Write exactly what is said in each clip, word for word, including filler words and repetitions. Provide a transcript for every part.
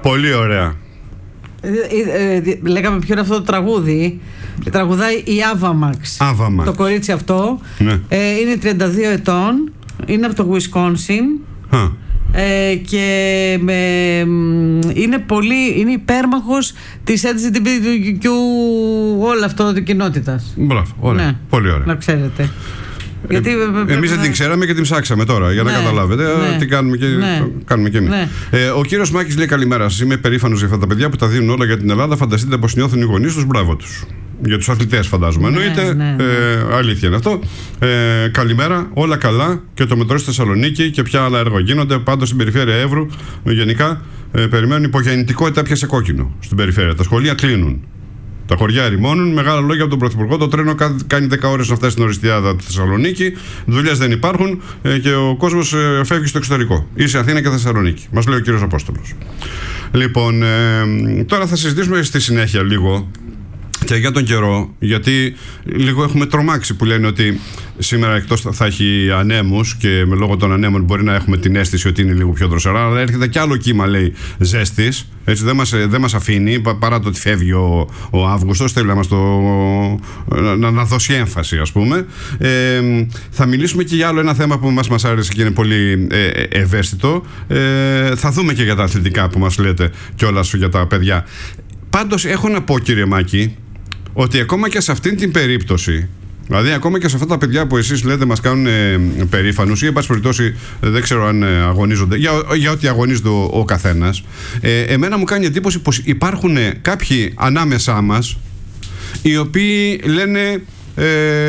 Πολύ ωραία. Ε, ε, ε, λέγαμε ποιο είναι αυτό το τραγούδι. Τραγουδάει η Ava Max. Ava Max. Το κορίτσι αυτό, ναι. ε, είναι τριάντα δύο ετών. Είναι από το Wisconsin. Ε, και με, είναι πολύ, είναι υπέρμαχος της ελ τζι μπι τι κιου όλο αυτό της κοινότητας. Μπράβο, ωραία. Ναι. Πολύ ωραία. Να ξέρετε. Ε, εμείς δεν την ξέραμε και την ψάξαμε τώρα για να ναι, καταλάβετε. Ναι, τι κάνουμε και, ναι, κάνουμε και εμείς. Ναι. Ε, ο κύριος Μάκης λέει καλημέρα σας. Είμαι περήφανος για αυτά τα παιδιά που τα δίνουν όλα για την Ελλάδα. Φανταστείτε πως νιώθουν οι γονείς τους. Μπράβο τους. Για τους αθλητές φαντάζομαι. Ναι, εννοείται. Ναι, ναι. Ε, αλήθεια είναι αυτό. Ε, καλημέρα. Όλα καλά. Και το μετρό στη Θεσσαλονίκη και ποια άλλα έργα γίνονται. Πάντως στην περιφέρεια Εύρου γενικά ε, περιμένουν υπογεννητικότητα πια σε κόκκινο στην περιφέρεια. Τα σχολεία κλείνουν. Τα χωριά ερημώνουν, μεγάλα λόγια από τον Πρωθυπουργό. Το τρένο κάνει δέκα ώρες να φτάσει στην Οριστιάδα τη Θεσσαλονίκη. Δουλειές δεν υπάρχουν ε, και ο κόσμος ε, φεύγει στο εξωτερικό. Ή σε Αθήνα και Θεσσαλονίκη. Μας λέει ο κύριος Απόστολος. Λοιπόν, ε, τώρα θα συζητήσουμε στη συνέχεια λίγο και για τον καιρό, γιατί λίγο έχουμε τρομάξει που λένε ότι σήμερα εκτός θα έχει ανέμους και με λόγω των ανέμων μπορεί να έχουμε την αίσθηση ότι είναι λίγο πιο δροσερά, αλλά έρχεται κι άλλο κύμα, λέει, ζέστης. Έτσι δεν μας, δεν μας αφήνει, παρά το ότι φεύγει ο, ο Αύγουστος, θέλει να μας το να, να δώσει έμφαση, ας πούμε. Ε, θα μιλήσουμε και για άλλο ένα θέμα που μας, μας άρεσε και είναι πολύ ε, ευαίσθητο. Ε, θα δούμε και για τα αθλητικά που μας λέτε κιόλας για τα παιδιά. Πάντως έχω να πω, κύριε Μάκη, ότι ακόμα και σε αυτήν την περίπτωση, δηλαδή ακόμα και σε αυτά τα παιδιά που εσείς λέτε μας κάνουν ε, περήφανους ή εν πάση περιπτώσει δεν ξέρω αν ε, αγωνίζονται, για, για ό,τι αγωνίζεται ο, ο καθένας, ε, εμένα μου κάνει εντύπωση πως υπάρχουν κάποιοι ανάμεσά μας οι οποίοι λένε ε,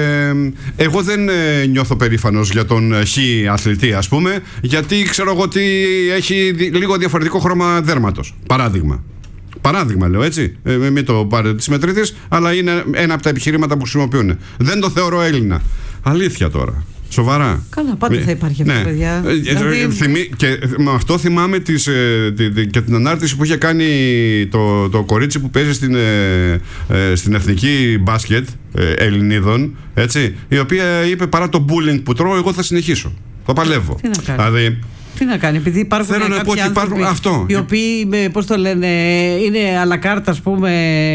εγώ δεν ε, νιώθω περήφανος για τον χ αθλητή, ας πούμε, γιατί ξέρω εγώ ότι έχει λίγο διαφορετικό χρώμα δέρματος, παράδειγμα. Παράδειγμα λέω, έτσι, ε, μην το πάρετε της μετρήτης, αλλά είναι ένα από τα επιχειρήματα που χρησιμοποιούν. Δεν το θεωρώ Έλληνα. Αλήθεια τώρα. Σοβαρά. Καλά, πάντα θα υπάρχει αυτό, ναι, παιδιά. Ε, δηλαδή... Θυμή, και με αυτό θυμάμαι τις, ε, τη, τη, και την ανάρτηση που είχε κάνει το, το κορίτσι που παίζει στην, ε, ε, στην εθνική μπάσκετ ε, Ελληνίδων, έτσι, η οποία είπε παρά το bullying που τρώω, εγώ θα συνεχίσω. Θα παλεύω. Τι να κάνει. Δηλαδή, τι να κάνει, επειδή υπάρχουν Θέλω κάποιοι να άνθρωποι υπάρχουν, αυτό. οι οποίοι, πώς το λένε, είναι αλακάρτα, ας πούμε,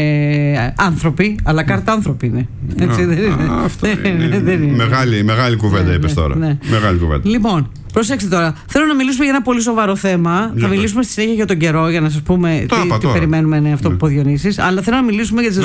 άνθρωποι. Αλακάρτα άνθρωποι είναι. Έτσι, Α, δεν είναι. Α, αυτό είναι. δεν είναι. Μεγάλη, μεγάλη κουβέντα, ναι, είπες τώρα. Ναι. Μεγάλη κουβέντα. Λοιπόν, προσέξτε τώρα. Θέλω να μιλήσουμε για ένα πολύ σοβαρό θέμα. Για θα μιλήσουμε στη συνέχεια για τον καιρό, για να σας πούμε το τι, τι περιμένουμε, είναι αυτό, ναι, που Διονύσης. Αλλά θέλω να μιλήσουμε για τις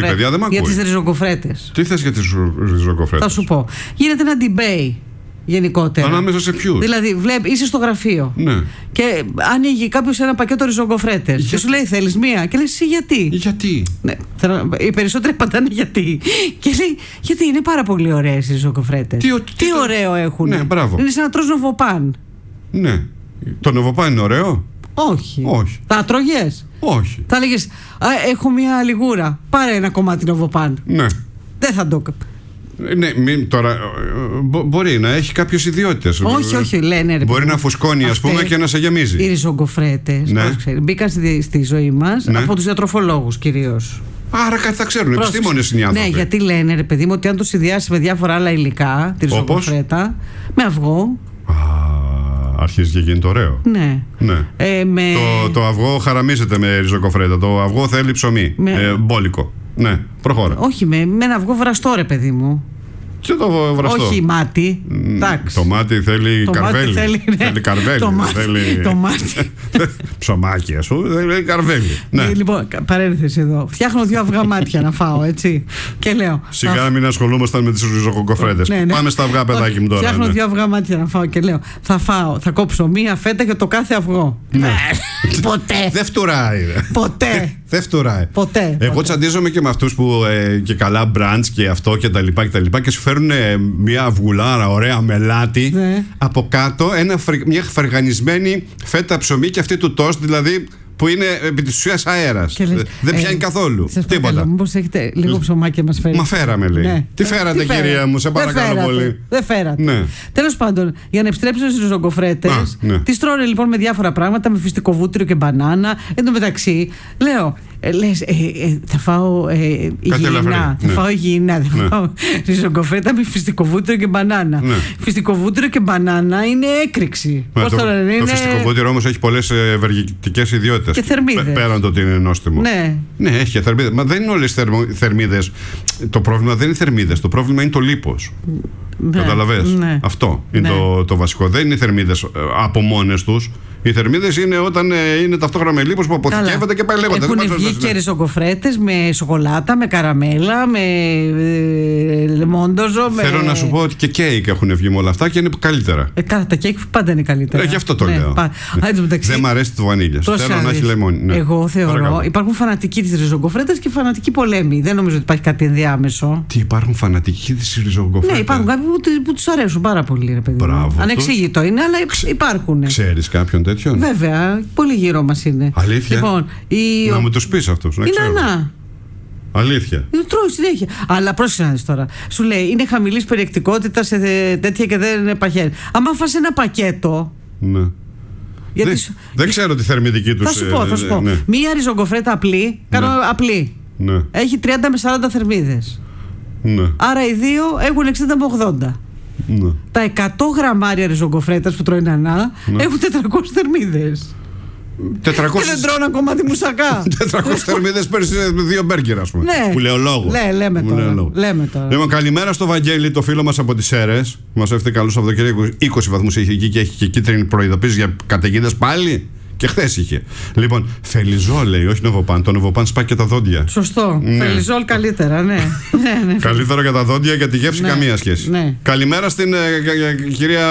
ριζοκοφρέτες. Τι θες για τις ριζοκοφρέτες? Θα σου πω. Γίνεται ένα debate. Γενικότερα. Ανάμεσα σε ποιους? Δηλαδή, βλέπει, είσαι στο γραφείο, ναι, και ανοίγει κάποιος ένα πακέτο ριζογκοφρέτες για... και σου λέει θέλεις μία, και λες εσύ γιατί? Γιατί? Ναι, θέλω... Οι περισσότεροι απαντάνε γιατί. Και λέει γιατί είναι πάρα πολύ ωραίες οι ριζογκοφρέτες. Τι, τι, τι ωραίο έχουν. Ναι, μπράβο. Είναι σαν να τρως νοβοπάν. Ναι. Το νοβοπάν είναι ωραίο? Όχι. Όχι. Θα τρώγες? Όχι. Θα λέγες έχω μία λιγούρα, πάρε ένα κομμάτι νοβοπάν. Ναι. Δεν θα το... Ναι, μην, τώρα μπο, μπορεί να έχει κάποιες ιδιότητες. Όχι, όχι, λένε ρε, μπορεί να φουσκώνει, ας πούμε, και να σε γεμίζει. Οι ριζογκοφρέτες, ναι, μπήκαν στη, στη ζωή μας, ναι, από τους διατροφολόγους κυρίως. Άρα κάτι θα ξέρουν, επιστήμονες είναι οι άνθρωποι. Ναι, γιατί λένε ρε παιδί μου ότι αν το συνδυάσει με διάφορα άλλα υλικά, τη ριζογκοφρέτα, με αυγό. Α, αρχίζει και γίνεται ωραίο. Ναι. Ναι. Ε, με... το, το αυγό χαραμίζεται με ριζογκοφρέτα. Το αυγό θέλει ψωμί. Με... Ε, μπόλικο. Ναι, προχώρα. Όχι, με, με ένα αυγό βραστό, ρε παιδί μου. Και το βραστό. Όχι μάτι. Mm, το μάτι θέλει το καρβέλι. Μάτι θέλει, ναι. θέλει καρβέλι. Το μάτι. Θέλει... το μάτι. Ψωμάκι, ας πούμε, θέλει καρβέλι. Ναι. Λοιπόν, παρένθεση εδώ. Φτιάχνω δύο αυγά μάτια να φάω, έτσι. Και λέω. Σιγά θα... μην ασχολούμασταν με τις ριζοκοφρέτες. Ναι, ναι. Πάμε στα αυγά, παιδάκι μου τώρα. Φτιάχνω ναι. δύο αυγά μάτια να φάω και λέω. Θα φάω, θα κόψω μία φέτα για το κάθε αυγό. Ναι. Ποτέ. Δεν φτουράει. Ποτέ. Δεν φτουράει. Ποτέ. Εγώ τσαντίζομαι και με αυτούς που ε, και καλά μπραντς και αυτό και τα λοιπά και τα λοιπά και σου φέρουν ε, μια αυγουλάρα ωραία μελάτη, ναι, από κάτω ένα, μια φαργανισμένη φέτα ψωμί και αυτή του τόστ, δηλαδή που είναι επί της ουσίας αέρας. Λες, δεν πιάνει ε, καθόλου. Τίποτα. Μήπως έχετε λίγο ψωμάκι να μας φέρετε? Μα φέραμε, λέει. Ναι. Τι φέρατε, τι κυρία φέρα. μου, σε παρακαλώ πολύ. Δεν φέρατε. Ναι. Τέλος πάντων, για να επιστρέψω στις ριζογκοφρέτες, ναι, τις τρώνε λοιπόν με διάφορα πράγματα, με φυστικό βούτυρο και μπανάνα. Εν τω μεταξύ, λέω, Ε, λες, ε, ε, θα φάω ε, υγιεινά, θα ναι. φάω υγιεινά, θα ναι. φάω ριζογκοφρέτα με φιστικοβούτυρο και μπανάνα. Ναι. Φιστικοβούτυρο και μπανάνα είναι έκρηξη. Ναι, Πώς το, το λένε, το είναι... φιστικοβούτυρο όμως έχει πολλές ευεργετικές ιδιότητες. Και θερμίδες. Πέραν το ότι είναι νόστιμο. Ναι. Ναι, έχει και θερμίδες. Μα δεν είναι όλες οι θερμο, θερμίδες. Το πρόβλημα δεν είναι οι θερμίδες. Το πρόβλημα είναι το λίπος. Ναι, καταλαβες. Ναι. Αυτό είναι ναι. το, το βασικό. Δεν είναι οι θερμίδες από μόνες τους. Οι θερμίδες είναι όταν ε, είναι ταυτόχρονα με λίπος που αποθηκεύεται και πάει λέγοντας. Έχουν βγει και ριζογκοφρέτες με σοκολάτα, με καραμέλα, με ε, λεμόντοζο. Θέλω με... να σου πω ότι και κέικ έχουν βγει με όλα αυτά και είναι καλύτερα. Ε, τα κέικ πάντα είναι καλύτερα. Ε, γι' αυτό το ναι, λέω. Πα... Ναι. Α, μεταξύ... Δεν μ' αρέσει το βανίλιας. Θέλω να έχει λεμόνι. Ναι. Εγώ θεωρώ. Παρακαλώ. Υπάρχουν φανατικοί της ριζογκοφρέτας και φανατικοί πολέμοι. Δεν νομίζω ότι υπάρχει κάτι ενδιάμεσο. Τι υπάρχουν φανατικοί της ριζογκοφρέτας? Ναι, υπάρχουν κάποιοι που, που τους αρέσουν πάρα πολύ, ρε παιδί. Μπράβο. Ανεξήγητο είναι, αλλά υπάρχουν. Ξέρεις κάποιον τέτοιον? Βέβαια. Πολύ γύρω μας είναι. Αλήθεια? Λοιπόν, η... Να μου το πεις αυτός. Είναι ανά. Αλήθεια? Είναι τρώει συνέχεια. Αλλά πρόσεχε να δεις τώρα. Σου λέει είναι χαμηλής περιεκτικότητα σε τέτοια και δεν είναι παχαίρι. Αν φας ένα πακέτο. Ναι. Γιατί δεν, σου... δεν ξέρω τη θερμιδική τους. Θα σου πω, θα σου πω. Ναι. Μία ριζογκοφρέτα απλή, κάνω ναι. απλή. Ναι. Έχει τριάντα με σαράντα θερμίδες. Ναι. Άρα οι δύο έχουν εξήντα με ογδόντα. Ναι. Τα εκατό γραμμάρια ριζογκοφρέτας που τρώει νανά ναι. έχουν τετρακόσιες θερμίδες. τετρακόσιες... Και δεν τρώνε ακόμα τη μουσακά. τετρακόσιες θερμίδες πέρυσι δύο μπέργκερ, ας πούμε. Ναι. Που λέω λόγο. Λέ, λέμε, τώρα. λέμε τώρα. Λοιπόν, καλημέρα στο Βαγγέλη, το φίλο μας από τις Σέρρες. Μας έφερε καλό Σαββατοκύριακο. είκοσι βαθμούς έχει εκεί και έχει και κίτρινη προειδοποίηση για καταιγίδες πάλι. Και χθες είχε. Λοιπόν, Φελιζόλ λέει, όχι Νοβοπάν. Το Νοβοπάν σπάει και τα δόντια. Σωστό. Ναι. Φελιζόλ καλύτερα, ναι. ναι, ναι. Καλύτερα για τα δόντια, για τη γεύση ναι. καμία σχέση. Ναι. Καλημέρα στην ε, ε, κυρία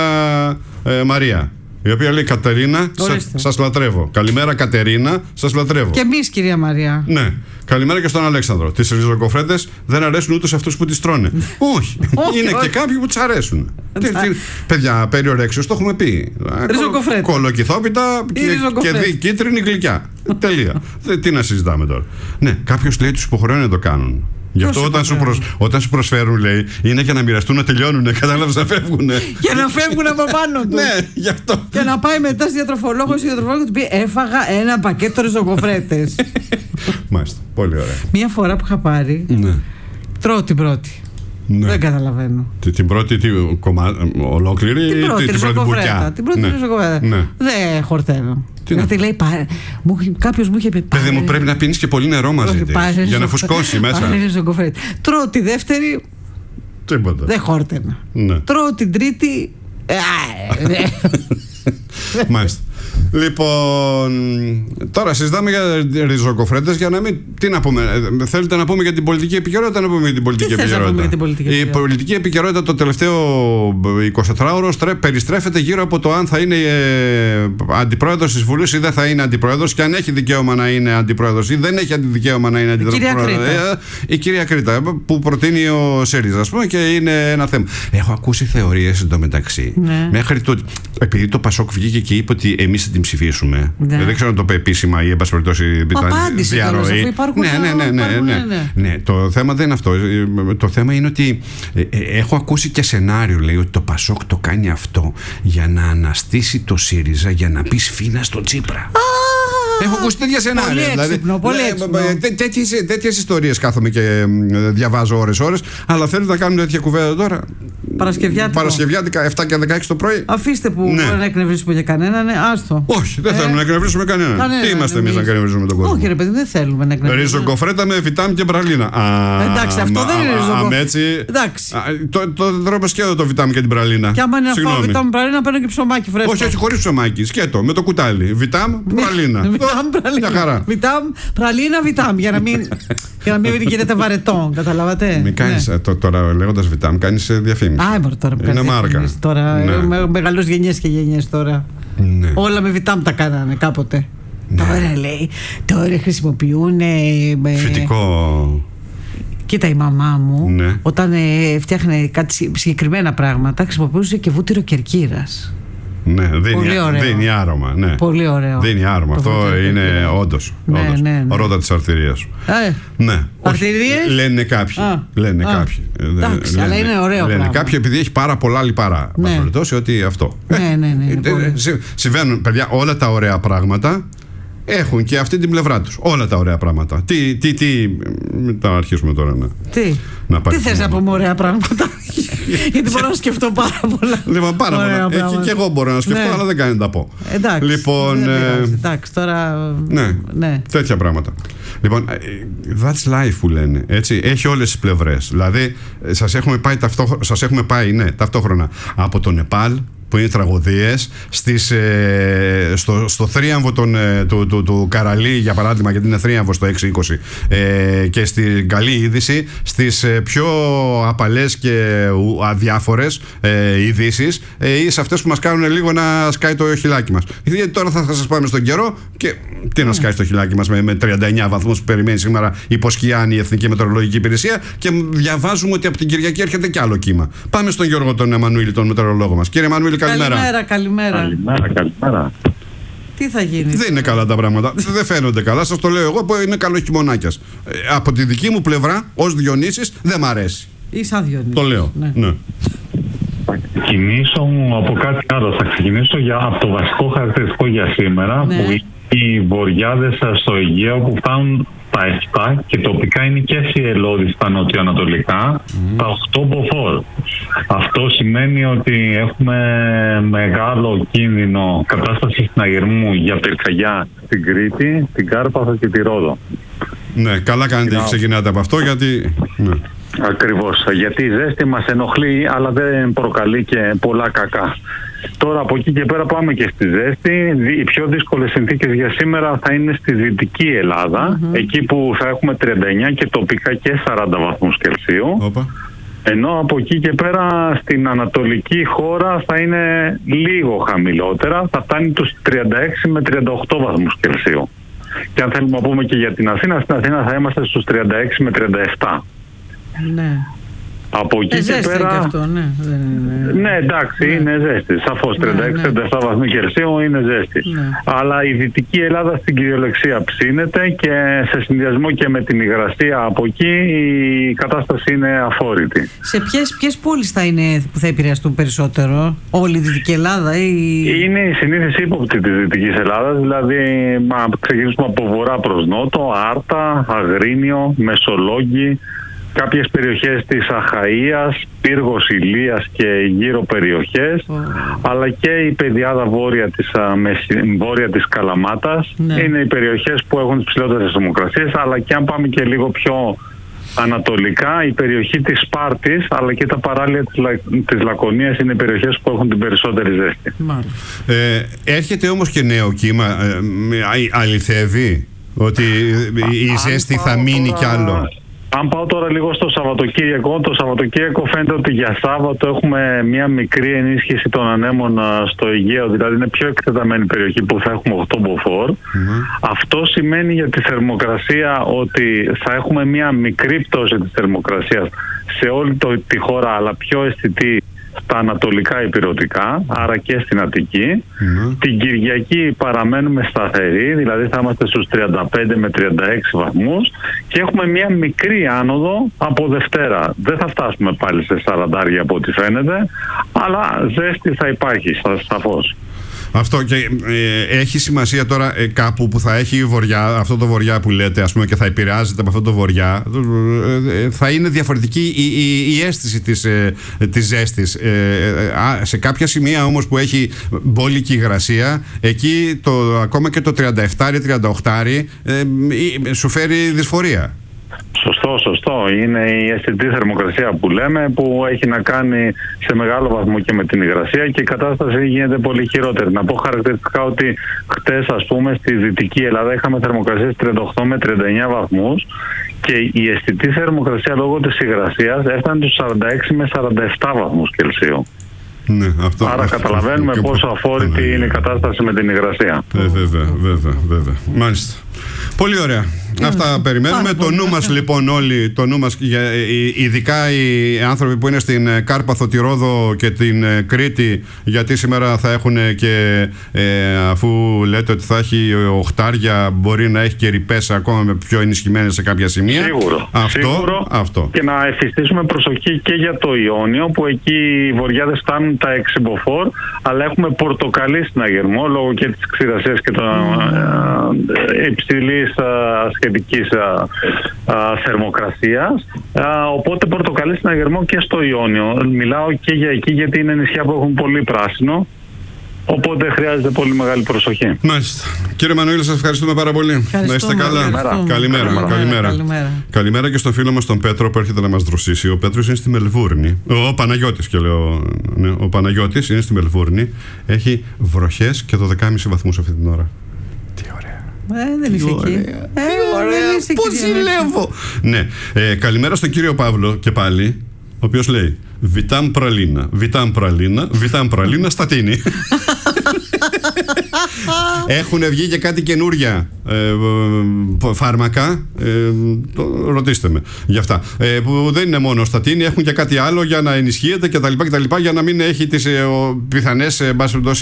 ε, Μαρία. Η οποία λέει Κατερίνα, σα, σας λατρεύω. Καλημέρα Κατερίνα, σας λατρεύω. Και εμείς κυρία Μαρία. Ναι. Καλημέρα και στον Αλέξανδρο. Τις ριζογκοφρέτες δεν αρέσουν ούτε σε αυτούς που τις τρώνε. όχι. Είναι όχι. Και κάποιοι που τις αρέσουν. τι, τι, παιδιά, περιορέξιος το έχουμε πει. Ριζογκοφρέτα. Κολοκυθόπιτα και, και δι, κίτρινη γλυκιά. Τελεία. Τι να συζητάμε τώρα. Ναι, κάποιος λέει τους υποχρεώνει να το κάνουν. Γι' αυτό όταν σου, προσ... όταν σου προσφέρουν, λέει, είναι για να μοιραστούν, να τελειώνουν. Κατάλαβες, να φεύγουν. Για να φεύγουν από πάνω του. Ναι, γι' αυτό. Και να πάει μετά στη διατροφολόγο, στη διατροφολόγο του πει: έφαγα ένα πακέτο ριζογκοφρέτες. Μάλιστα. Πολύ ωραία. Μία φορά που είχα πάρει, ναι. τρώω την πρώτη. Ναι. Δεν καταλαβαίνω. Την πρώτη τι, κομμά... ολόκληρη την πρώτη, ή την πρώτη μπουκιά? Την πρώτη ναι. ριζογκοφρέτα. Ναι. Δεν χορταίνω. Γιατί λέει, κάποιος μου είχε πει. Παιδί μου, πρέπει να πίνεις και πολύ νερό μαζί της για να φουσκώσει μέσα. Τρώω τη δεύτερη. Τίποτα. Δεν χόρταινα. Ναι. Τρώω την τρίτη. Μάλιστα. Λοιπόν, τώρα συζητάμε για ριζογκοφρέτες για να μην. Τι να πούμε, θέλετε να πούμε για την πολιτική επικαιρότητα, να πούμε για την πολιτική επικαιρότητα. Την πολιτική η πολιτική επικαιρότητα το τελευταίο εικοσιτετράωρο περιστρέφεται γύρω από το αν θα είναι ε, αντιπρόεδρος της Βουλής ή δεν θα είναι αντιπρόεδρος και αν έχει δικαίωμα να είναι αντιπρόεδρος ή δεν έχει δικαίωμα να είναι αντιπρόεδρος. Ε, η κυρία Κρήτα που προτείνει ο ΣΥΡΙΖΑ, ας πούμε, και είναι ένα θέμα. Έχω ακούσει θεωρίες εντωμεταξύ. Ναι. Μέχρι τότε. Επειδή το Πασόκ βγήκε και είπε ότι εμείς θα την ψηφίσουμε. Ναι. Δεν ξέρω αν το είπε επίσημα ή εν πάση περιπτώσει διαρροή. Ναι, ναι, ναι, ναι, ναι, ναι. ναι. Το θέμα δεν είναι αυτό. Το θέμα είναι ότι ε, ε, έχω ακούσει και σενάριο, λέει, ότι το Πασόκ το κάνει αυτό για να αναστήσει το ΣΥΡΙΖΑ για να πει σφίνα στο Τσίπρα. Έχω ακούσει τέτοια σενάρια. Πολύ έξυπνο, πολύ έξυπνο. Τέτοιες ιστορίες κάθομαι και διαβάζω ώρες-ώρες. Αλλά θέλετε να κάνουμε τέτοια κουβέντα τώρα? Παρασκευιάτικα. Παρασκευιάτικα, εφτά και δεκαέξι το πρωί. Αφήστε που ναι. μπορεί να εκνευρίσουμε για κανέναν, ναι, άστο. Όχι, δεν ε, θέλουμε να εκνευρίσουμε κανέναν. κανέναν. Τι είμαστε εμείς να εκνευρίσουμε τον κόσμο? Όχι, ρε παιδί, δεν θέλουμε να εκνευρίσουμε. Ριζογκοφρέτα με βιτάμ και μπραλίνα. Εντάξει, αυτό δεν είναι ριζογκοφρέτα. Το τρώμε σκέτο το βιτάμ και την πραλίνα. Και άμα είναι αυτό βιτάμ πραλίνα, παίρνω και ψωμάκι φρέσκο. Όχι, όχι, χωρίς ψωμάκι. Σκέτο με το κουτάλι. Βιτάμ, πραλίνα. Βιτάμ, πραλίνα, βιτάμ. Για να μην, για να μην γίνεται βαρετό. Καταλάβατε. Μην κάνεις, ναι. Τώρα λέγοντας βιτάμ, κάνεις διαφήμιση. Α, μπορεί τώρα που είναι μάρκα. Τώρα, ναι. Μεγαλούς γενιές και γενιές τώρα. Ναι. Όλα με βιτάμ τα κάνανε κάποτε. Ναι. Τώρα λέει, τώρα χρησιμοποιούν. Με... Φυτικό. Κοίτα, η μαμά μου, ναι. όταν ε, φτιάχνε κάτι συγκεκριμένα πράγματα, χρησιμοποιούσε και βούτυρο κερκύρας. Ναι, δίνει, δίνει άρωμα. Ναι. Πολύ ωραίο. Δίνει άρωμα. Αυτό είναι όντως. Ναι, όντως. Ναι, ναι. Ρώτα της αρτηρίας σου. Ε, ναι. Αρτηρίες? Λένε κάποιοι. Α, λένε α, κάποιοι. Εντάξει, λένε, αλλά είναι ωραίο λένε πράγμα. κάποιοι επειδή έχει πάρα πολλά λιπαρά. Ναι. Παρ' ότι αυτό. Ναι, ναι, ναι. Ε, συμβαίνουν, παιδιά, όλα τα ωραία πράγματα έχουν και αυτή την πλευρά τους. Όλα τα ωραία πράγματα. Τι, τι, τι. Μην τα αρχίσουμε τώρα να. Τι, να τι θες να πούμε ωραία πράγματα. Γιατί μπορώ να σκεφτώ πάρα πολλά. Λοιπόν, πάρα πολλά. Εκεί και εγώ μπορώ να σκεφτώ, ναι. αλλά δεν κάνει να τα πω. Εντάξει. Λοιπόν, ε, εντάξει, τώρα. Ναι, ναι, τέτοια πράγματα. Λοιπόν, that's life που λένε. Έτσι, έχει όλες τις πλευρές. Δηλαδή, σας έχουμε πάει, ταυτόχρο... σας έχουμε πάει ναι, ταυτόχρονα από το Νεπάλ, που είναι τραγωδίες, στις, ε, στο, στο θρίαμβο τον, ε, του, του, του Καραλί, για παράδειγμα, γιατί είναι θρίαμβο στο έξι είκοσι, ε, και στην καλή είδηση, στις ε, πιο απαλές και αδιάφορες ε, ειδήσεις, ε, ή σε αυτές που μας κάνουν λίγο να σκάει το χιλάκι μας. Γιατί τώρα θα, θα σας πάμε στον καιρό και τι να σκάει στο χιλάκι μας με, με τριάντα εννέα βαθμούς που περιμένει σήμερα υποσκιάνει η Εθνική Μετεωρολογική Υπηρεσία, και διαβάζουμε ότι από την Κυριακή έρχεται κι άλλο κύμα. Πάμε στον Γιώργο τον Εμμανουήλ, τον μετεωρολόγο μας. Κύριε Εμμανουήλ, καλημέρα. Καλημέρα, καλημέρα. Καλημέρα, καλημέρα. Τι θα γίνει? Δεν είναι καλά τα πράγματα. Δεν φαίνονται καλά. Σας το λέω εγώ που είναι καλό χειμωνάκιας. Ε, από τη δική μου πλευρά, ως Διονύσης, δεν μ' αρέσει. Ή σαν Διονύσης. Το λέω. Ναι. Ναι. Θα ξεκινήσω από κάτι άλλο. Θα ξεκινήσω για, από το βασικό χαρακτηριστικό για σήμερα, ναι. που είναι οι βοριάδες στο Αιγαίο που φτάνουν τα επτά και τοπικά είναι και Σιελώδη στα νοτιοανατολικά, mm. τα οκτώ μποφόρ. Αυτό σημαίνει ότι έχουμε μεγάλο κίνδυνο κατάσταση συναγερμού για πυρκαγιά στην Κρήτη, την Κάρπαθο και τη Ρόδο. Ναι, καλά κάνετε και ξεκινάτε από αυτό, γιατί... Ναι. Ακριβώς, γιατί η ζέστη μας ενοχλεί, αλλά δεν προκαλεί και πολλά κακά. Τώρα από εκεί και πέρα πάμε και στη ζέστη. Οι πιο δύσκολες συνθήκες για σήμερα θα είναι στη Δυτική Ελλάδα, mm-hmm. εκεί που θα έχουμε τριάντα εννέα και τοπικά και σαράντα βαθμούς Κελσίου. Οπα. Ενώ από εκεί και πέρα στην ανατολική χώρα θα είναι λίγο χαμηλότερα, θα φτάνει τους τριάντα έξι με τριάντα οκτώ βαθμούς Κελσίου. Και αν θέλουμε να πούμε και για την Αθήνα, στην Αθήνα θα είμαστε στους τριάντα έξι με τριάντα επτά. Ναι. Από εκεί ε, και πέρα. Και αυτό, ναι. Ναι, εντάξει, ναι. είναι ζέστη. Σαφώς τριάντα έξι με τριάντα επτά ναι, ναι. βαθμοί Κελσίου είναι ζέστη. Ναι. Αλλά η Δυτική Ελλάδα στην κυριολεξία ψήνεται και σε συνδυασμό και με την υγρασία από εκεί η κατάσταση είναι αφόρητη. Σε ποιες, ποιες πόλεις θα είναι που θα επηρεαστούν περισσότερο, όλη η Δυτική Ελλάδα ή... Είναι η συνήθις ύποπτη της Δυτικής Ελλάδας, δηλαδή μα, ξεκινήσουμε από βορρά προς νότο, Άρτα, Αγρίνιο, Μεσολόγγι, κάποιες περιοχές της Αχαΐας, Πύργος, Ηλίας και γύρω περιοχές, oh. αλλά και η πεδιάδα βόρεια της, βόρεια της Καλαμάτας. Ναι. Είναι οι περιοχές που έχουν τις ψηλότερες θερμοκρασίες, αλλά και αν πάμε και λίγο πιο ανατολικά, η περιοχή της Σπάρτης, αλλά και τα παράλια της, Λα... της Λακωνίας είναι οι περιοχές που έχουν την περισσότερη ζέστη. Ε, έρχεται όμως και νέο κύμα, ε, αληθεύει ότι η ζέστη θα μείνει τώρα... κι άλλο? Αν πάω τώρα λίγο στο Σαββατοκύριακο, το Σαββατοκύριακο φαίνεται ότι για Σάββατο έχουμε μια μικρή ενίσχυση των ανέμων στο Αιγαίο, δηλαδή είναι πιο εκτεταμένη περιοχή που θα έχουμε οκτώ μποφόρ. Mm-hmm. Αυτό σημαίνει για τη θερμοκρασία ότι θα έχουμε μια μικρή πτώση της θερμοκρασίας σε όλη το, τη χώρα, αλλά πιο αισθητή στα ανατολικά ηπειρωτικά, άρα και στην Αττική. Mm-hmm. Την Κυριακή παραμένουμε σταθεροί, δηλαδή θα είμαστε στους τριάντα πέντε με τριάντα έξι βαθμούς και έχουμε μια μικρή άνοδο από Δευτέρα. Δεν θα φτάσουμε πάλι σε σαράντα από ό,τι φαίνεται, αλλά ζέστη θα υπάρχει σαφώς. Αυτό και ε, έχει σημασία τώρα ε, κάπου που θα έχει βοριά, αυτό το βοριά που λέτε, ας πούμε, και θα επηρεάζεται από αυτό το βοριά, ε, ε, θα είναι διαφορετική η, η, η αίσθηση της, ε, της ζέστης. Ε, ε, σε κάποια σημεία όμως που έχει μπόλικη υγρασία, εκεί το, ακόμα και το τριάντα επτά τριάντα οκτώ ε, ε, σου φέρει δυσφορία. Σωστό, σωστό. Είναι η αισθητή θερμοκρασία που λέμε, που έχει να κάνει σε μεγάλο βαθμό και με την υγρασία και η κατάσταση γίνεται πολύ χειρότερη. Να πω χαρακτηριστικά ότι χτες, ας πούμε, στη Δυτική Ελλάδα είχαμε θερμοκρασίες τριάντα οκτώ με τριάντα εννέα βαθμούς και η αισθητή θερμοκρασία λόγω της υγρασίας έφτανε στους σαράντα έξι με σαράντα επτά βαθμούς Κελσίου. Ναι, αυτό, Άρα αυτό, καταλαβαίνουμε αυτό, πόσο αφόρητη ναι, είναι η κατάσταση με την υγρασία. Ε, βέβαια, βέβαια, βέβαια. Μάλιστα. Πολύ ωραία. Mm. Αυτά περιμένουμε. Πάρα το νου μας λοιπόν όλοι, το νου μας, ειδικά οι άνθρωποι που είναι στην Κάρπαθο, τη Ρόδο και την Κρήτη, γιατί σήμερα θα έχουν και ε, αφού λέτε ότι θα έχει οχτάρια, μπορεί να έχει και ρηπές ακόμα με πιο ενισχυμένες σε κάποια σημεία. Σίγουρο. Αυτό, Σίγουρο. αυτό. Και να εφιστήσουμε προσοχή και για το Ιόνιο, που εκεί οι βοριάδες φτάνουν τα έξι μποφόρ, αλλά έχουμε πορτοκαλί συναγερμό λόγω και της ξηρασίας και των mm. υψηλής σχετικής θερμοκρασίας. Οπότε πορτοκαλί συναγερμό και στο Ιόνιο. Μιλάω και για εκεί γιατί είναι νησιά που έχουν πολύ πράσινο. Οπότε χρειάζεται πολύ μεγάλη προσοχή. Μάλιστα. Κύριε Μανουήλ, σας ευχαριστούμε πάρα πολύ. Να είστε καλά. Καλημέρα. Καλημέρα. Καλημέρα. Καλημέρα. Καλημέρα. Καλημέρα και στον φίλο μας τον Πέτρο που έρχεται να μας δροσίσει. Ο Πέτρος είναι στη Μελβούρνη. Ο Παναγιώτης και λέω. Ναι, ο Παναγιώτης είναι στη Μελβούρνη. Έχει βροχές και δώδεκα κόμμα πέντε βαθμούς αυτή την ώρα. Τι ωραία. Ε, δεν είσαι εκεί. Ε, ωραία. Πώς ζηλεύω. Ναι. Ε, καλημέρα στον κύριο Παύλο και πάλι, ο οποίος λέει Βιτάμ πραλίνα, βιτάμ πραλίνα, βιτάμ πραλίνα στατίνη. Έχουν βγει και κάτι καινούρια ε, φάρμακα, ε, το, ρωτήστε με γι' αυτά, ε, που δεν είναι μόνο στατίνη, έχουν και κάτι άλλο για να ενισχύεται κτλ, κτλ, για να μην έχει τις ε, πιθανές ε,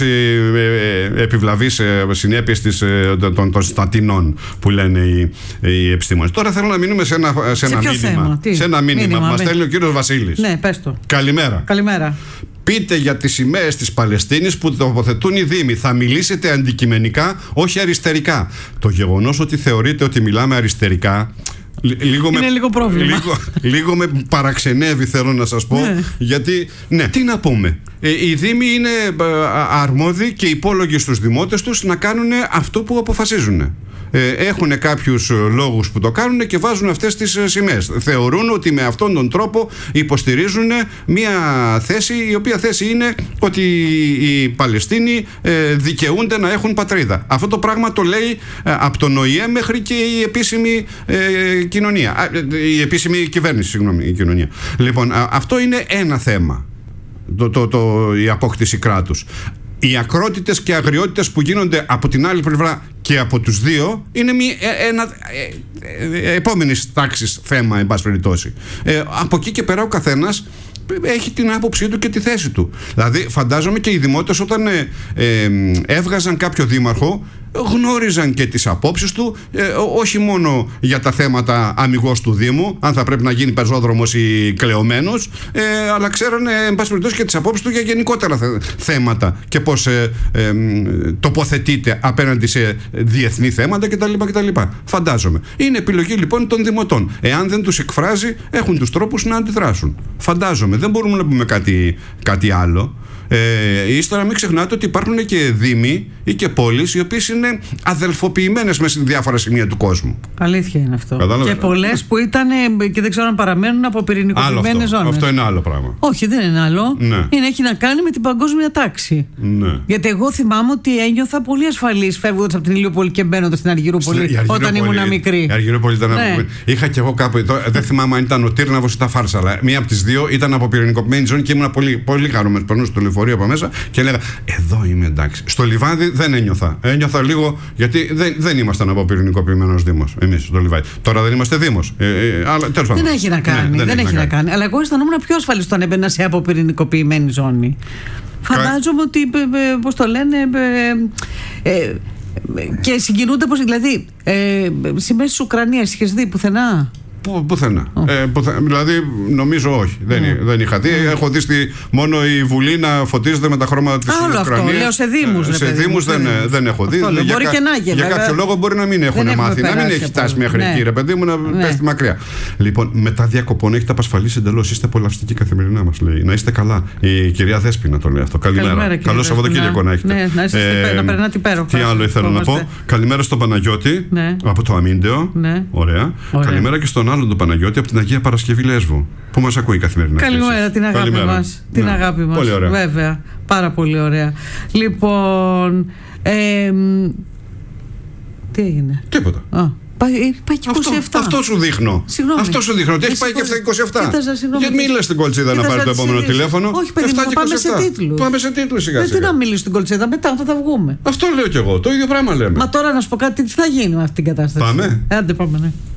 ε, ε, επιβλαβείς ε, συνέπειες της, ε, των, των στατινών που λένε οι, οι επιστήμονες. Τώρα θέλω να μείνουμε σε ένα, σε ένα σε μήνυμα, σε ένα μήνυμα, μήνυμα που μας στέλνει ο κύριος Βασίλης. Ναι, πες το. Καλημέρα. Καλημέρα. Πείτε για τις σημαίες της Παλαιστίνης που τοποθετούν οι Δήμοι. Θα μιλήσετε αντικειμενικά, όχι αριστερικά. Το γεγονός ότι θεωρείτε ότι μιλάμε αριστερικά λίγο είναι με, λίγο πρόβλημα. Λίγο, λίγο με παραξενεύει, θέλω να σας πω. Ναι. Γιατί, ναι, τι να πούμε. Ε, οι Δήμοι είναι αρμόδιοι και υπόλογοι στους δημότες τους να κάνουν αυτό που αποφασίζουν. Ε, έχουν κάποιους λόγους που το κάνουν και βάζουν αυτές τις σημαίες. Θεωρούν ότι με αυτόν τον τρόπο υποστηρίζουν μια θέση, η οποία θέση είναι ότι οι Παλαιστίνοι ε, δικαιούνται να έχουν πατρίδα. Αυτό το πράγμα το λέει ε, από τον Ο Η Ε μέχρι και η επίσημη ε, κοινωνία. Η επίσημη κυβέρνηση, συγγνώμη, η κοινωνία. Λοιπόν, α, αυτό είναι ένα θέμα. Το, το, το, η απόκτηση κράτους. Οι ακρότητες και αγριότητες που γίνονται από την άλλη πλευρά και από τους δύο είναι μια, ένα ε, ε, επόμενης τάξης θέμα, εν πάση περιπτώσει. Ε, από εκεί και πέρα ο καθένας έχει την άποψή του και τη θέση του. Δηλαδή φαντάζομαι και οι δημότες όταν ε, ε, έβγαζαν κάποιο δήμαρχο γνώριζαν και τις απόψεις του, ε, όχι μόνο για τα θέματα αμιγώς του Δήμου, αν θα πρέπει να γίνει πεζόδρομος ή κλεωμένος, ε, αλλά ξέρανε εν πάση περιπτώσει και τις απόψεις του για γενικότερα θέματα και πώς ε, ε, τοποθετείται απέναντι σε διεθνή θέματα κτλ. κτλ. Φαντάζομαι. Είναι επιλογή λοιπόν των δημοτών. Εάν δεν τους εκφράζει, έχουν τους τρόπους να αντιδράσουν. Φαντάζομαι. Δεν μπορούμε να πούμε κάτι, κάτι άλλο. Ε, ύστερα μην ξεχνάτε ότι υπάρχουν και δήμοι ή και πόλεις οι οποίες είναι αδελφοποιημένες μέσα σε διάφορα σημεία του κόσμου. Αλήθεια είναι αυτό. Κατάλαβε. Και πολλές που ήταν και δεν ξέρω αν παραμένουν από πυρηνικοποιημένες ζώνες. Αυτό είναι άλλο πράγμα. Όχι, δεν είναι άλλο. Ναι. Είναι, έχει να κάνει με την παγκόσμια τάξη. Ναι. Γιατί εγώ θυμάμαι ότι ένιωθα πολύ ασφαλής φεύγοντας από την Ηλιούπολη και μπαίνοντας στην Αργυρούπολη Στην, όταν ήμουν μικρή. Η Αργυρούπολη ήταν. Ναι. Είχα κι εγώ κάπου. Δεν θυμάμαι αν ήταν ο Τύρναβος ή τα Φάρσα, αλλά μία από τις δύο ήταν από πυρηνικοποιημένη ζώνη και ήμουν πολύ, πολύ χαρούμενος. Περνούσα στο λεωφορείο από μέσα και έλεγα εδώ είμαι εντάξει. Στο Λιβάδι δεν ένιωθα. Ένιωθα λίγο γιατί δεν, δεν ήμασταν από πυρηνικοποιημένος Δήμος εμείς στο Λιβάδι. Τώρα δεν είμαστε Δήμος. Ε, ε, αλλά, τέλος πάντων. Δεν έχει να κάνει. Ναι, δεν, δεν έχει, έχει να, να κάνει. κάνει. Αλλά εγώ αισθανόμουν πιο ασφαλής όταν έμπαινα σε αποπυρηνικοποιημένη ζώνη. Κα... Φαντάζομαι ότι. Πώς το λένε. Ε, ε, και συγκινούνται πως. Δηλαδή, ε, σημαίες της Ουκρανίας είχες δει πουθενά? Που, πουθενά. Oh. Ε, πουθενά. Δηλαδή, νομίζω όχι. Mm. Δεν, δεν είχα δει. Mm. Έχω δει στη, μόνο η Βουλή να φωτίζεται με τα χρώματα της Ουκρανίας. Αυτό λέω σε δήμους. Ε, σε δήμους δεν, δεν έχω δει. Αυτό, για μπορεί κα, και να γίνει. Για κάποιο λόγο μπορεί να μην έχουν μάθει, να μην έχει φτάσει μέχρι ναι. εκεί, ρε παιδί μου, να ναι. πέφτει μακριά. Λοιπόν, μετά διακοπών έχετε απασφαλίσει εντελώς. Είστε απολαυστικοί καθημερινά, μας λέει. Να είστε καλά. Η κυρία Δέσποινα το λέει αυτό. Καλημέρα. Καλό Σαββατοκύριακο να έχετε. Να περνάτε υπέροχα. Τι άλλο ήθελα να πω. Καλημέρα στον Παναγιώτη από το Αμίντεο. Ωραία. Καλημέρα και στον άλλον τον Παναγιώτη την Αγία Παρασκευή Λέσβου, που μας ακούει καθημερινά. Καλημέρα, την αγάπη Καλημέρα. μας. Την ναι. αγάπη μας. Πολύ ωραία. Βέβαια. Πάρα πολύ ωραία. Λοιπόν. Ε, τι έγινε? Τίποτα. Α. Πάει, πάει και είκοσι επτά. Αυτό, αυτό σου δείχνω. Συγγνώμη. Αυτό σου δείχνω. Ότι έχει πάει και αυτά είκοσι επτά. Κοίταζα, γιατί μην λες στην κολτσίδα να πάρει το επόμενο τηλέφωνο. Όχι, παιδί μου, πάμε σε τίτλους. Πάμε σε τίτλους σιγά σιγά. Δεν να μιλήσω στην κολτσίδα, μετά θα τα βγούμε. Αυτό λέω κι εγώ. Το ίδιο πράγμα λέμε. Μα τώρα να σου πω κάτι, τι θα γίνει με αυτή την κατάσταση. Πάμε. Άντε, πάμε, ναι.